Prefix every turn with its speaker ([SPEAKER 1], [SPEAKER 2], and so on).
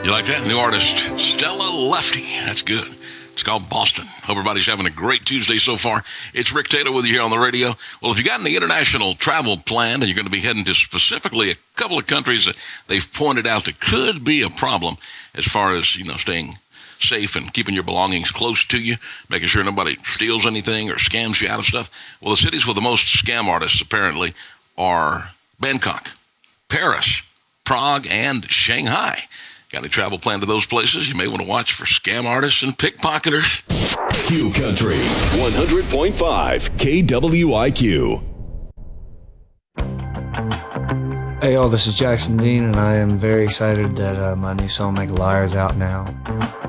[SPEAKER 1] You like that? New artist, Stella Lefty. That's good. It's called Boston. Hope everybody's having a great Tuesday so far. It's Rick Taylor with you here on the radio. Well, if you got any international travel planned and you're going to be heading to specifically a couple of countries that they've pointed out that could be a problem as far as, staying safe and keeping your belongings close to you, making sure nobody steals anything or scams you out of stuff. Well, the cities with the most scam artists apparently are Bangkok, Paris, Prague, and Shanghai. Got any travel planned to those places? You may want to watch for scam artists and pickpocketers.
[SPEAKER 2] Q Country 100.5 KWIQ.
[SPEAKER 3] Hey, y'all, this is Jackson Dean, and I am very excited that my new song, Make a Liar, is out now.